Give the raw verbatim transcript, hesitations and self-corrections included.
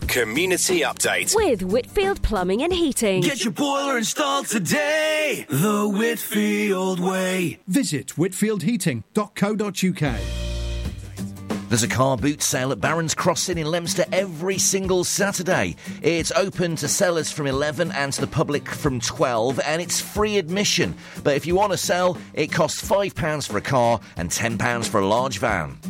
Community Update with Whitfield Plumbing and Heating. Get your boiler installed today, the Whitfield way. Visit whitfield heating dot co dot uk. There's a car boot sale at Barron's Crossing in Leominster every single Saturday. It's open to sellers from eleven and to the public from twelve, and it's free admission. But if you want to sell, it costs five pounds for a car and ten pounds for a large van.